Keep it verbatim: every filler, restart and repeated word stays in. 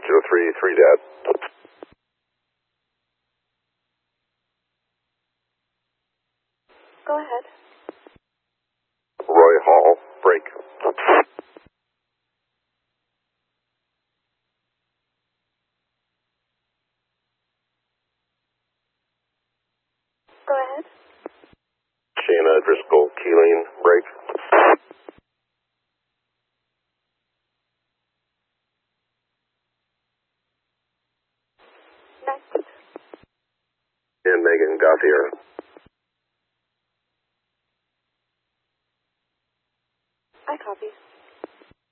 zero three three dad. Go ahead. Roy Hall, break. Go ahead. Shana Driscoll, Keeling, break. Next. And Megan Gauthier. I copy.